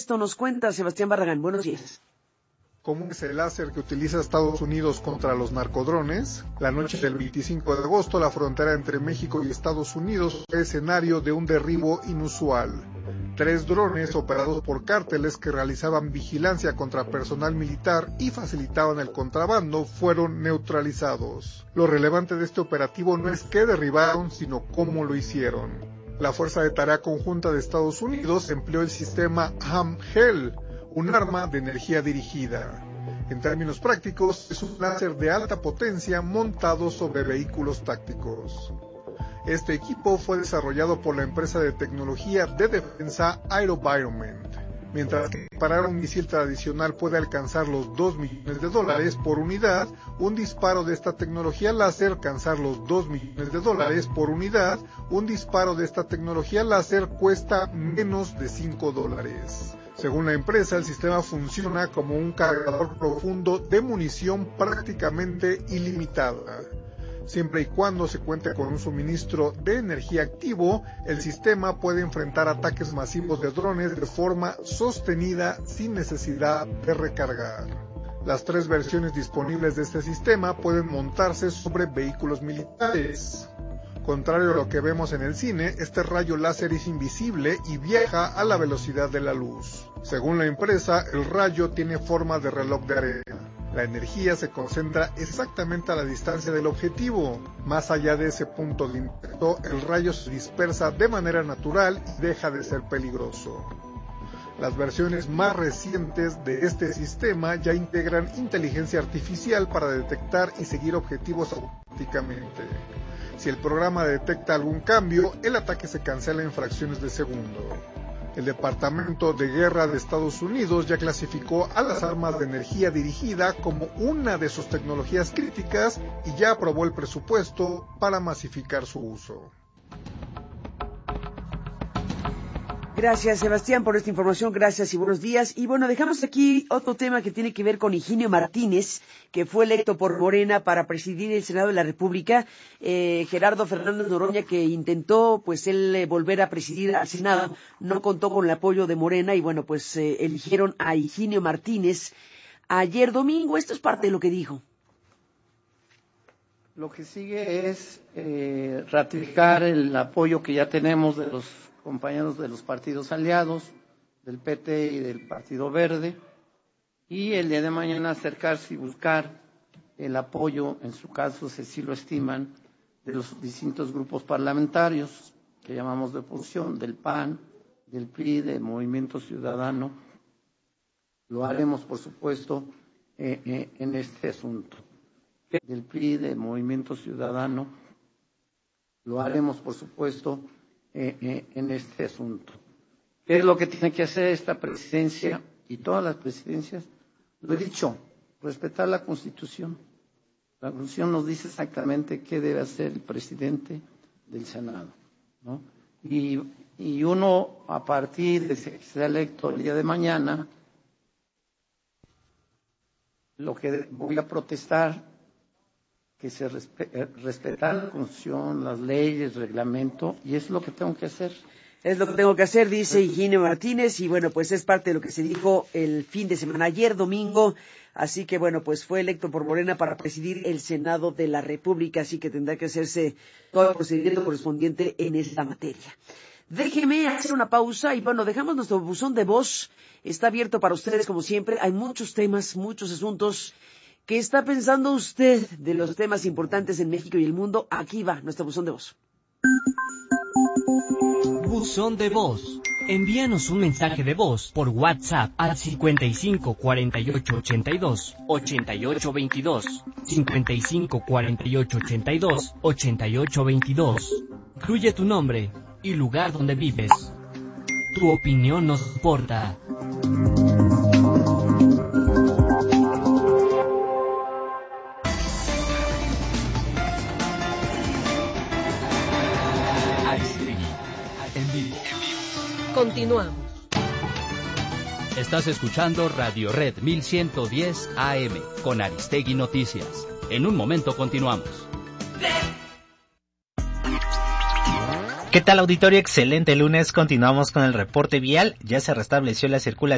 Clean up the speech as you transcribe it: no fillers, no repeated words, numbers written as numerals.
Esto nos cuenta Sebastián Barragán. Buenos días. ¿Cómo es el láser que utiliza Estados Unidos contra los narcodrones? La noche del 25 de agosto, la frontera entre México y Estados Unidos fue escenario de un derribo inusual. 3 drones operados por cárteles que realizaban vigilancia contra personal militar y facilitaban el contrabando fueron neutralizados. Lo relevante de este operativo no es qué derribaron, sino cómo lo hicieron. La Fuerza de Tarea Conjunta de Estados Unidos empleó el sistema HAM-HEL, un arma de energía dirigida. En términos prácticos, es un láser de alta potencia montado sobre vehículos tácticos. Este equipo fue desarrollado por la empresa de tecnología de defensa AeroVironment. Mientras que disparar un misil tradicional puede alcanzar los $2 millones por unidad, un disparo de esta tecnología láser alcanzar los $2 millones por unidad, un disparo de esta tecnología láser cuesta menos de $5. Según la empresa, el sistema funciona como un cargador profundo de munición prácticamente ilimitada. Siempre y cuando se cuente con un suministro de energía activo, el sistema puede enfrentar ataques masivos de drones de forma sostenida sin necesidad de recargar. Las 3 versiones disponibles de este sistema pueden montarse sobre vehículos militares. Contrario a lo que vemos en el cine, este rayo láser es invisible y viaja a la velocidad de la luz. Según la empresa, el rayo tiene forma de reloj de arena. La energía se concentra exactamente a la distancia del objetivo. Más allá de ese punto de impacto, el rayo se dispersa de manera natural y deja de ser peligroso. Las versiones más recientes de este sistema ya integran inteligencia artificial para detectar y seguir objetivos automáticamente. Si el programa detecta algún cambio, el ataque se cancela en fracciones de segundo. El Departamento de Guerra de Estados Unidos ya clasificó a las armas de energía dirigida como una de sus tecnologías críticas y ya aprobó el presupuesto para masificar su uso. Gracias, Sebastián, por esta información. Gracias y buenos días. Y bueno, dejamos aquí otro tema que tiene que ver con Higinio Martínez, que fue electo por Morena para presidir el Senado de la República. Gerardo Fernández Noroña, que intentó, pues, él volver a presidir al Senado, no contó con el apoyo de Morena y bueno, pues, eligieron a Higinio Martínez ayer domingo. Esto es parte de lo que dijo. Lo que sigue es ratificar el apoyo que ya tenemos de los compañeros de los partidos aliados, del PT y del Partido Verde, y el día de mañana acercarse y buscar el apoyo, en su caso, si así lo estiman, de los distintos grupos parlamentarios que llamamos de oposición, del PAN, del PRI, del Movimiento Ciudadano. Lo haremos, por supuesto, en este asunto. Del PRI, del Movimiento Ciudadano. Lo haremos, por supuesto, en este asunto. ¿Qué es lo que tiene que hacer esta presidencia y todas las presidencias? Lo he dicho, respetar la Constitución. La Constitución nos dice exactamente qué debe hacer el presidente del Senado, ¿no? Y uno, a partir de que sea electo el día de mañana, lo que voy a protestar, que se respetar la Constitución, las leyes, el reglamento, y es lo que tengo que hacer. Es lo que tengo que hacer, dice Higinio Martínez, y bueno, pues es parte de lo que se dijo el fin de semana, ayer domingo, así que bueno, pues fue electo por Morena para presidir el Senado de la República, así que tendrá que hacerse todo el procedimiento correspondiente en esta materia. Déjeme hacer una pausa y bueno, dejamos nuestro buzón de voz, está abierto para ustedes como siempre, hay muchos temas, muchos asuntos. ¿Qué está pensando usted de los temas importantes en México y el mundo? Aquí va nuestro buzón de voz. Buzón de voz. Envíanos un mensaje de voz por WhatsApp al 55 48 82 88 22, 55 48 82 88 22. Incluye tu nombre y lugar donde vives. Tu opinión nos importa. Continuamos. Estás escuchando Radio Red 1110 AM con Aristegui Noticias. En un momento continuamos. ¿Qué tal, auditorio? Excelente lunes. Continuamos con el reporte vial. Ya se restableció la circulación